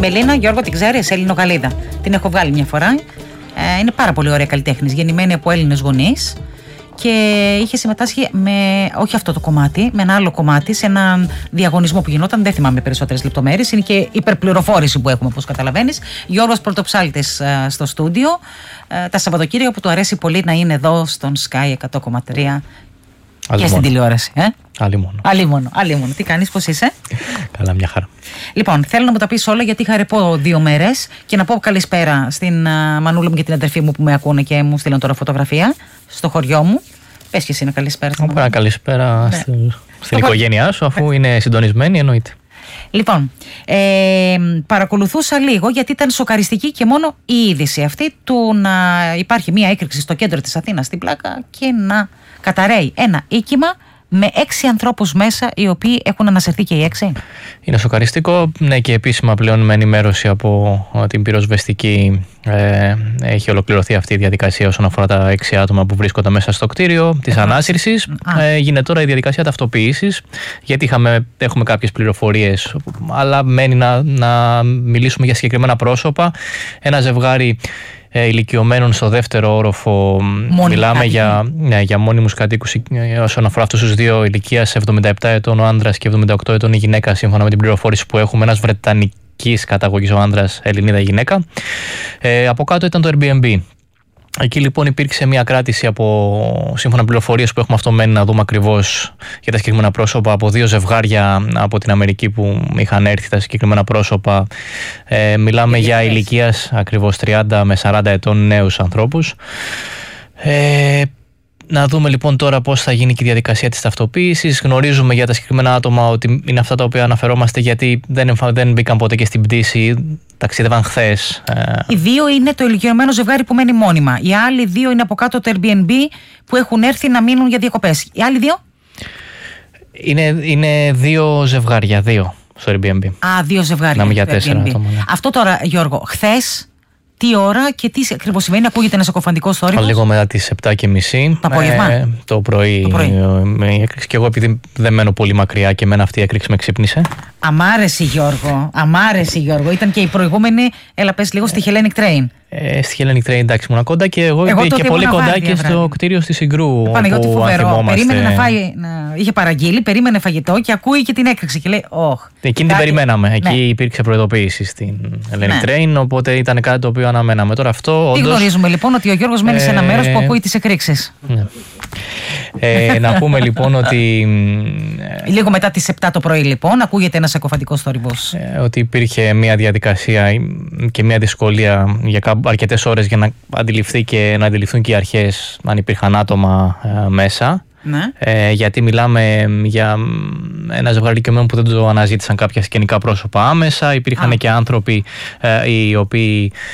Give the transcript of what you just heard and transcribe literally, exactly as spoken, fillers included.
Μελίνα, Γιώργο, την ξέρεις, Ελληνογαλλίδα. Την έχω βγάλει μια φορά. Ε, είναι πάρα πολύ ωραία καλλιτέχνης, γεννημένη από Έλληνες γονείς. Και είχε συμμετάσχει με, όχι αυτό το κομμάτι, με ένα άλλο κομμάτι, σε έναν διαγωνισμό που γινόταν. Δεν θυμάμαι περισσότερες λεπτομέρειες. Είναι και υπερπληροφόρηση που έχουμε, όπως καταλαβαίνεις. Γιώργος Πρωτοψάλτης ε, στο στούντιο. Ε, τα Σαββατοκύριακα που του αρέσει πολύ να είναι εδώ στον Sky εκατό κόμμα τρία και μόνο στην τηλεόραση. Ε? Άλλη μόνο. Άλλη μόνο. Άλλη μόνο. Τι κάνεις, πώς είσαι? Καλά, μια χαρά. Λοιπόν, θέλω να μου τα πεις όλα, γιατί είχα ρεπό δύο μέρες και να πω καλησπέρα στην uh, Μανούλα μου και την αδερφή μου που με ακούνε και μου στείλαν τώρα φωτογραφία στο χωριό μου. Πες και εσύ ένα καλησπέρα. Ωραία, καλησπέρα ναι. στην, στην οικογένειά σου, αφού είναι συντονισμένη, εννοείται. Λοιπόν, ε, παρακολουθούσα λίγο γιατί ήταν σοκαριστική και μόνο η είδηση αυτή του να υπάρχει μία έκρηξη στο κέντρο της Αθήνας στην Πλάκα και να καταραίει ένα οίκημα με έξι ανθρώπους μέσα, οι οποίοι έχουν ανασυρθεί και οι έξι. Είναι σοκαριστικό, ναι, και επίσημα πλέον με ενημέρωση από την πυροσβεστική ε, έχει ολοκληρωθεί αυτή η διαδικασία όσον αφορά τα έξι άτομα που βρίσκονται μέσα στο κτίριο της ανάσυρσης. Ε, γίνεται τώρα η διαδικασία ταυτοποίησης, γιατί είχαμε, έχουμε κάποιες πληροφορίες, αλλά μένει να, να μιλήσουμε για συγκεκριμένα πρόσωπα. Ένα ζευγάρι Ε, ηλικιωμένων στο δεύτερο όροφο. Μόνοι μιλάμε κάτοικοι. για, ναι, για μόνιμους κατοίκους όσον αφορά αυτούς τους δύο, ηλικίας εβδομήντα επτά ετών ο άντρας και εβδομήντα οκτώ ετών η γυναίκα, σύμφωνα με την πληροφόρηση που έχουμε. Ένας βρετανικής καταγωγής ο άντρας, Ελληνίδα γυναίκα. Ε, από κάτω ήταν το Airbnb. Εκεί λοιπόν υπήρξε μια κράτηση από, σύμφωνα με πληροφορίες που έχουμε, αυτό μένει να δούμε ακριβώς για τα συγκεκριμένα πρόσωπα, από δύο ζευγάρια από την Αμερική που είχαν έρθει τα συγκεκριμένα πρόσωπα. Ε, μιλάμε για ηλικίας ακριβώς τριάντα με σαράντα ετών νέους ανθρώπους. Ε, Να δούμε λοιπόν τώρα πώς θα γίνει και η διαδικασία της ταυτοποίησης. Γνωρίζουμε για τα συγκεκριμένα άτομα ότι είναι αυτά τα οποία αναφερόμαστε, γιατί δεν, δεν μπήκαν ποτέ και στην πτήση, ταξίδευαν χθες. Οι δύο είναι το ηλικιωμένο ζευγάρι που μένει μόνιμα. Οι άλλοι δύο είναι από κάτω το Airbnb που έχουν έρθει να μείνουν για διακοπές. Οι άλλοι δύο? Είναι, είναι δύο ζευγάρια, δύο στο Airbnb. Α, δύο ζευγάρια. Να μην για τέσσερα άτομα. Ναι. Αυτό τώρα, Γιώργο, χθες. Τι ώρα και τι ακριβώς σημαίνει? Ακούγεται ένα συκοφαντικός θόρυβος. Λίγο μετά τις επτά και μισή. Το απόγευμα. Ε, το πρωί. Το πρωί. Με έκρηξη. Και εγώ, επειδή δεν μένω πολύ μακριά και εμένα αυτή η έκρηξη με ξύπνησε. Αμάρεση, Γιώργο. Αμάρεση, Γιώργο. Ήταν και η προηγούμενη. Έλα, πες λίγο στη Hellenic Train. Ε, στη Hellenic Train, εντάξει, ήμουν κοντά και εγώ, εγώ και πολύ κοντά βάρδια, και στο βράδυ. Κτίριο στη Συγκρού. Παναγιώτη, φοβερό. Περίμενε να φάει. Να... Είχε παραγγείλει, περίμενε φαγητό και ακούει και την έκρηξη. Και λέει, Ωχ. Εκείνη την περιμέναμε. Ναι. Εκεί υπήρξε προειδοποίηση στην Hellenic ναι. Train, οπότε ήταν κάτι το οποίο αναμέναμε. Τώρα αυτό. Τι όντως... γνωρίζουμε λοιπόν? Ότι ο Γιώργος μένει ε... σε ένα μέρος που ακούει τις εκρήξεις. Ναι. ε, να πούμε λοιπόν ότι. Λίγο μετά τις επτά το πρωί, λοιπόν, ακούγεται ένας ακοφαντικός θόρυβος. Ε, ότι υπήρχε μια διαδικασία και μια δυσκολία για αρκετές ώρες για να αντιληφθεί και να αντιληφθούν και οι αρχές αν υπήρχαν άτομα ε, μέσα. Ναι. Ε, γιατί μιλάμε για ένα ζευγάρι ηλικιωμένων που δεν το αναζήτησαν κάποια συγγενικά πρόσωπα άμεσα. Υπήρχαν Α. και άνθρωποι ε, οι οποίοι